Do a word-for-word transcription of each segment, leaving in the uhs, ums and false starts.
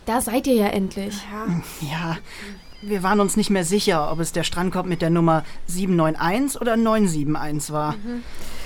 Da seid ihr ja endlich. Ja. Ja, wir waren uns nicht mehr sicher, ob es der Strandkorb mit der Nummer sieben neun eins oder neun sieben eins war. Mhm.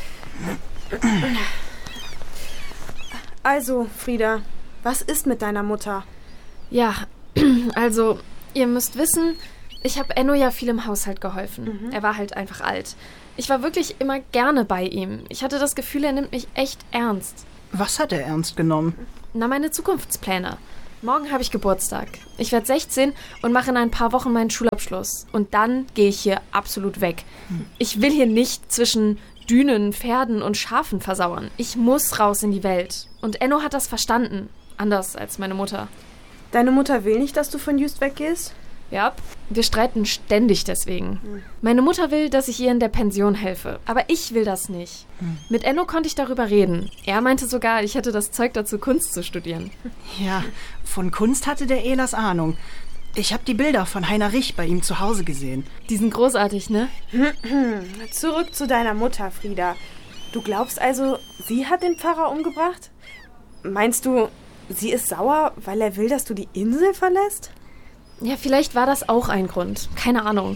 Also, Frieda, was ist mit deiner Mutter? Ja, also, ihr müsst wissen, ich habe Enno ja viel im Haushalt geholfen. Mhm. Er war halt einfach alt. Ich war wirklich immer gerne bei ihm. Ich hatte das Gefühl, er nimmt mich echt ernst. Was hat er ernst genommen? Na, meine Zukunftspläne. Morgen habe ich Geburtstag. Ich werde sechzehn und mache in ein paar Wochen meinen Schulabschluss. Und dann gehe ich hier absolut weg. Hm. Ich will hier nicht zwischen Dünen, Pferden und Schafen versauern. Ich muss raus in die Welt. Und Enno hat das verstanden. Anders als meine Mutter. Deine Mutter will nicht, dass du von Just weggehst? Ja, wir streiten ständig deswegen. Hm. Meine Mutter will, dass ich ihr in der Pension helfe. Aber ich will das nicht. Hm. Mit Enno konnte ich darüber reden. Er meinte sogar, ich hätte das Zeug dazu, Kunst zu studieren. Ja, von Kunst hatte der Elas Ahnung. Ich habe die Bilder von Heiner Rich bei ihm zu Hause gesehen. Die sind großartig, ne? Zurück zu deiner Mutter, Frieda. Du glaubst also, sie hat den Pfarrer umgebracht? Meinst du, sie ist sauer, weil er will, dass du die Insel verlässt? Ja, vielleicht war das auch ein Grund. Keine Ahnung.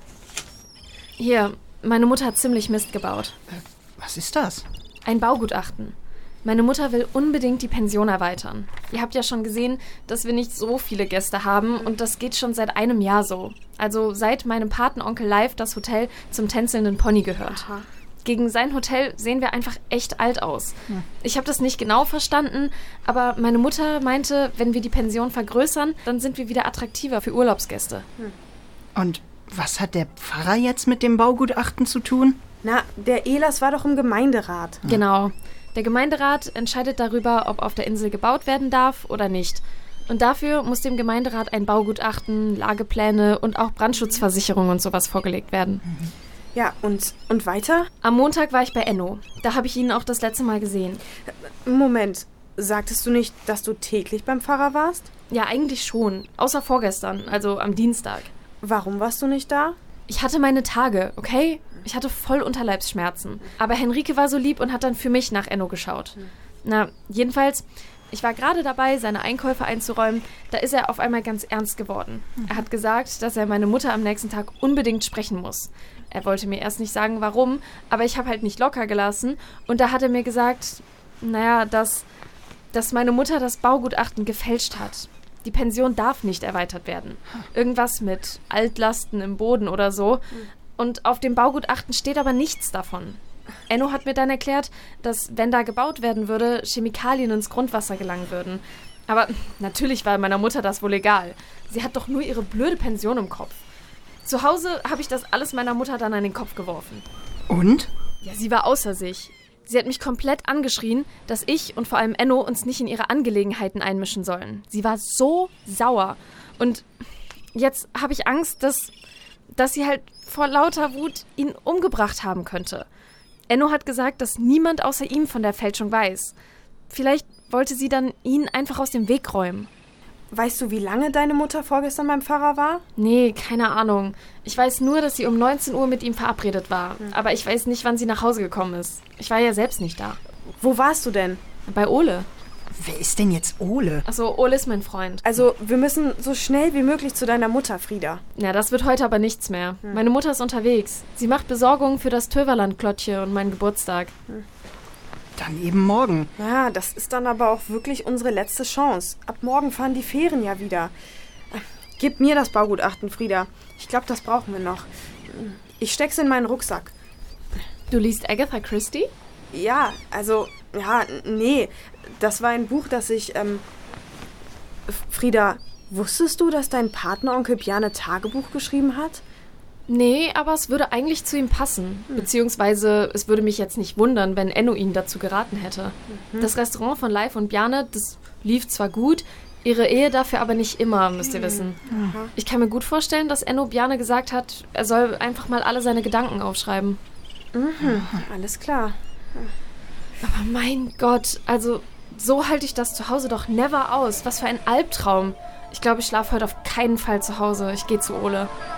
Hier, meine Mutter hat ziemlich Mist gebaut. Was ist das? Ein Baugutachten. Meine Mutter will unbedingt die Pension erweitern. Ihr habt ja schon gesehen, dass wir nicht so viele Gäste haben und das geht schon seit einem Jahr so. Also seit meinem Patenonkel Live das Hotel zum tänzelnden Pony gehört. Aha. Gegen sein Hotel sehen wir einfach echt alt aus. Hm. Ich habe das nicht genau verstanden, aber meine Mutter meinte, wenn wir die Pension vergrößern, dann sind wir wieder attraktiver für Urlaubsgäste. Hm. Und was hat der Pfarrer jetzt mit dem Baugutachten zu tun? Na, der Elas war doch im Gemeinderat. Hm. Genau. Der Gemeinderat entscheidet darüber, ob auf der Insel gebaut werden darf oder nicht. Und dafür muss dem Gemeinderat ein Baugutachten, Lagepläne und auch Brandschutzversicherung und sowas vorgelegt werden. Mhm. Ja, und, und weiter? Am Montag war ich bei Enno. Da habe ich ihn auch das letzte Mal gesehen. Moment, sagtest du nicht, dass du täglich beim Pfarrer warst? Ja, eigentlich schon. Außer vorgestern, also am Dienstag. Warum warst du nicht da? Ich hatte meine Tage, okay? Ich hatte voll Unterleibsschmerzen. Aber Henrike war so lieb und hat dann für mich nach Enno geschaut. Na, jedenfalls, ich war gerade dabei, seine Einkäufe einzuräumen. Da ist er auf einmal ganz ernst geworden. Er hat gesagt, dass er meine Mutter am nächsten Tag unbedingt sprechen muss. Er wollte mir erst nicht sagen, warum, aber ich habe halt nicht locker gelassen. Und da hat er mir gesagt, naja, dass, dass meine Mutter das Baugutachten gefälscht hat. Die Pension darf nicht erweitert werden. Irgendwas mit Altlasten im Boden oder so. Und auf dem Baugutachten steht aber nichts davon. Enno hat mir dann erklärt, dass, wenn da gebaut werden würde, Chemikalien ins Grundwasser gelangen würden. Aber natürlich war meiner Mutter das wohl egal. Sie hat doch nur ihre blöde Pension im Kopf. Zu Hause habe ich das alles meiner Mutter dann an den Kopf geworfen. Und? Ja, sie war außer sich. Sie hat mich komplett angeschrien, dass ich und vor allem Enno uns nicht in ihre Angelegenheiten einmischen sollen. Sie war so sauer. Und jetzt habe ich Angst, dass, dass sie halt vor lauter Wut ihn umgebracht haben könnte. Enno hat gesagt, dass niemand außer ihm von der Fälschung weiß. Vielleicht wollte sie dann ihn einfach aus dem Weg räumen. Weißt du, wie lange deine Mutter vorgestern beim Pfarrer war? Nee, keine Ahnung. Ich weiß nur, dass sie um neunzehn Uhr mit ihm verabredet war. Mhm. Aber ich weiß nicht, wann sie nach Hause gekommen ist. Ich war ja selbst nicht da. Wo warst du denn? Bei Ole. Wer ist denn jetzt Ole? Achso, Ole ist mein Freund. Also, wir müssen so schnell wie möglich zu deiner Mutter, Frieda. Ja, das wird heute aber nichts mehr. Hm. Meine Mutter ist unterwegs. Sie macht Besorgungen für das Töverland-Klottche und meinen Geburtstag. Hm. Dann eben morgen. Ja, das ist dann aber auch wirklich unsere letzte Chance. Ab morgen fahren die Fähren ja wieder. Gib mir das Baugutachten, Frieda. Ich glaube, das brauchen wir noch. Ich steck's in meinen Rucksack. Du liest Agatha Christie? Ja, also, ja, nee. Das war ein Buch, das ich, ähm... Frieda, wusstest du, dass dein Patenonkel Bjarne Tagebuch geschrieben hat? Nee, aber es würde eigentlich zu ihm passen. Hm. Beziehungsweise, es würde mich jetzt nicht wundern, wenn Enno ihn dazu geraten hätte. Mhm. Das Restaurant von Live und Bjarne, das lief zwar gut, ihre Ehe dafür aber nicht immer, müsst ihr wissen. Mhm. Ich kann mir gut vorstellen, dass Enno Bjarne gesagt hat, er soll einfach mal alle seine Gedanken aufschreiben. Mhm. Alles klar. Aber mein Gott, also so halte ich das zu Hause doch never aus. Was für ein Albtraum. Ich glaube, ich schlafe heute auf keinen Fall zu Hause. Ich gehe zu Ole.